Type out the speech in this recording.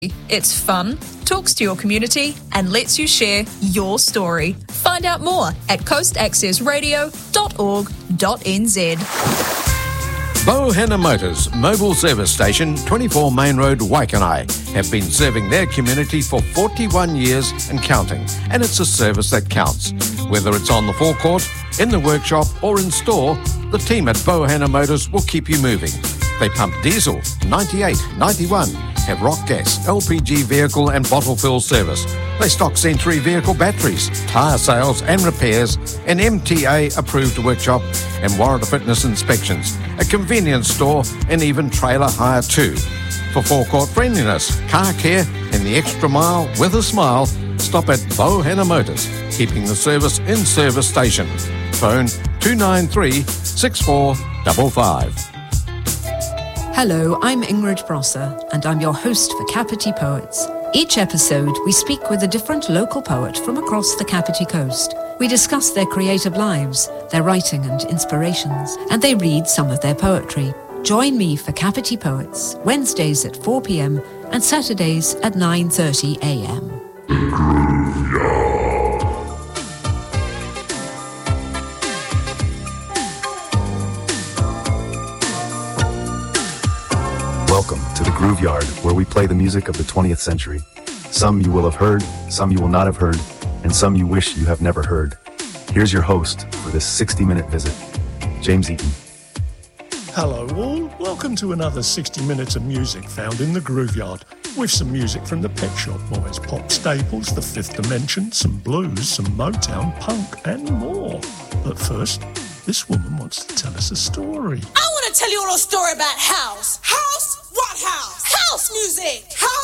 It's fun, talks to your community, and lets you share your story. Find out more at coastaccessradio.org.nz. Bohenna Motors Mobile Service Station, 24 Main Road, Waikanae, have been serving their community for 41 years and counting, and it's a service that counts. Whether it's on the forecourt, in the workshop, or in store, the team at Bohenna Motors will keep you moving. They pump diesel, 98, 91, have rock gas, LPG vehicle and bottle fill service. They stock Century vehicle batteries, tyre sales and repairs, an MTA approved workshop and Warrant of Fitness inspections, a convenience store and even trailer hire too. For forecourt friendliness, car care and the extra mile with a smile, stop at Bohenna Motors, keeping the service in service station. Phone 293 6455. Hello, I'm Ingrid Brosser, and I'm your host for Kapiti Poets. Each episode, we speak with a different local poet from across the Kapiti Coast. We discuss their creative lives, their writing and inspirations, and they read some of their poetry. Join me for Kapiti Poets, Wednesdays at 4 p.m. and Saturdays at 9:30 a.m. Welcome to the Groove Yard, where we play the music of the 20th century. Some you will have heard, some you will not have heard, and some you wish you have never heard. Here's your host for this 60-minute visit, James Eaton. Hello all, welcome to another 60 minutes of music found in the Groove Yard, with some music from the Pet Shop Boys, pop staples, the Fifth Dimension, some blues, some Motown, punk, and more. But first, this woman wants to tell us a story. I want to tell you a little story about house. House? What house? House music. House